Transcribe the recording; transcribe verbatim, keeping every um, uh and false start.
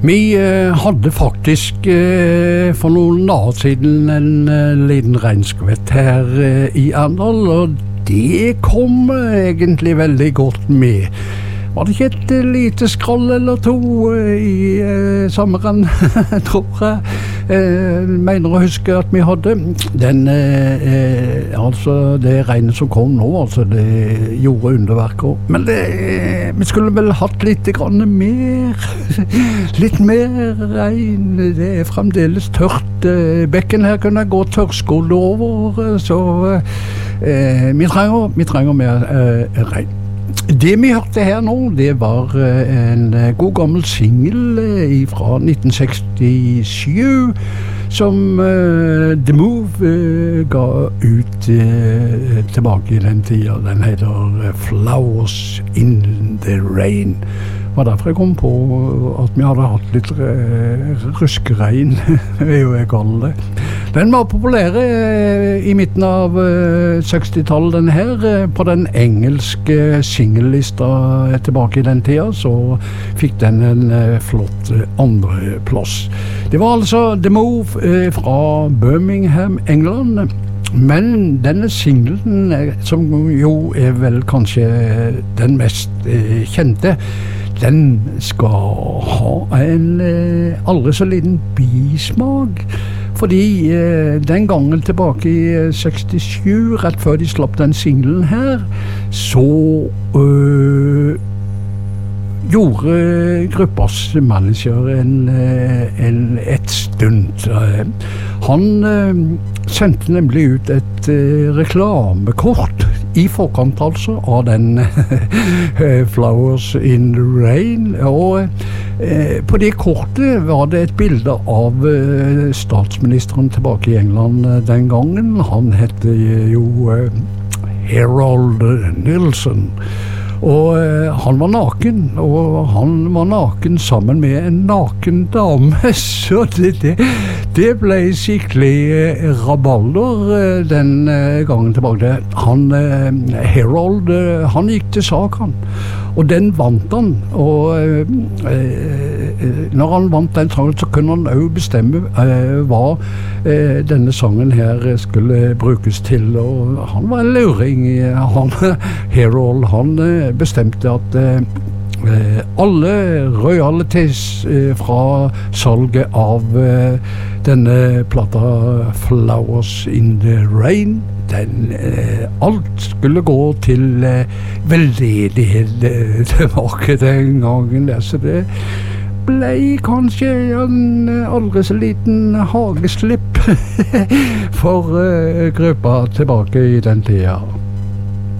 Vi eh, hadde faktisk eh, for noen dager siden en eh, liten regnskvett her eh, i Arendal, og det kom eh, egentlig veldig godt med. Var det ikke et eh, lite skrall eller to eh, i eh, sommeren, tror jeg. Eh, mener å huske at vi hadde. Den, eh, eh, altså det regnet som kom nå, altså det gjorde underverker. Men det, eh, vi skulle vel hatt litt grann mer, litt mer regn. Det er fremdeles tørt. Eh, bekken her kunne gå tørrskodd over, så eh, vi trenger, vi trenger mer eh, regn. Det vi hørte her nå, det var en god gammel single fra nitten sekstisju som uh, The Move uh, ga ut uh, tilbake i den tida. Den heter Flowers in the Rain. Det var derfor jeg kom på at vi hadde hatt litt uh, ruskeregn, er jo jeg kaller det. Den var populær uh, i midten av uh, sekstitallet, den her, uh, på den engelske singellista tilbake i den tida, så fikk den en uh, flott uh, andre plass. Det var altså The Move uh, fra Birmingham, England. Men denne singlen, som jo er vel kanskje den mest uh, kjente, den skal ha en eh, aldri så liten bismak, fordi eh, den gangen tilbake i eh, sekstisju, rett før de slapp den singlen her, så øh, gjorde gruppas manager en, en, et stunt. Han øh, sendte nemlig ut et øh, reklamekort i forkant altså av den Flowers in the Rain, og eh, på det kortet var det et bilde av eh, statsministeren tilbake i England eh, den gangen. Han hette jo eh, Harold Nielsen, og eh, han var naken, og han var naken sammen med en naken dame, så det, det, det ble skikkelig eh, rabalder eh, den eh, gangen tilbake. Han, eh, Harold, eh, han gikk til sak, han, og den vant han, og eh, eh, når han vant den sangen, så kunne han også bestemme eh, hva eh, denne sangen her skulle brukes til, og han var en luring. Han, Harold, han eh, bestemte at eh, alle royalties eh, fra salget av eh, denne plata Flowers in the Rain, den, eh, alt skulle gå til eh, veldedighet eh, tilbake den gangen, så det ble kanskje en aldri så liten hageslipp for uh, gruppa tilbake i den tida.